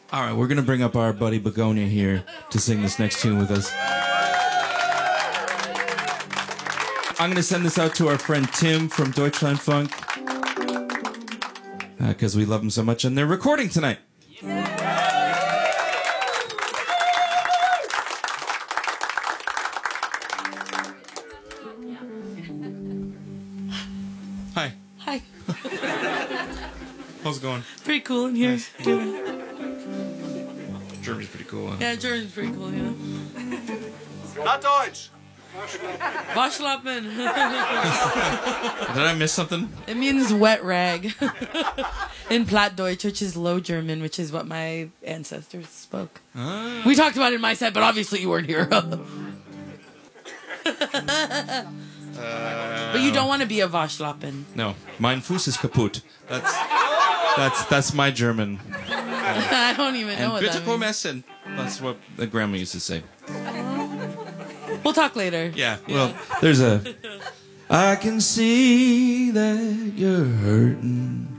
All right, we're going to bring up our buddy Begonia here to sing this next tune with us. I'm going to send this out to our friend Tim from Deutschlandfunk because we love him so much, and they're recording tonight. Hi. Hi. How's it going? Pretty cool in here. Nice. Germany's pretty cool. Huh? Yeah, German's pretty cool, you know. Not Deutsch. Waschlappen. Did I miss something? It means wet rag. In Plattdeutsch, which is Low German, which is what my ancestors spoke. We talked about it in my set, but obviously you weren't here. But you don't want to be a Waschlappen. No, mein Fuß ist kaputt. That's my German. I don't even know what bitte that komm means. essen. That's what the grandma used to say. We'll talk later. Yeah, well, there's a... I can see that you're hurting.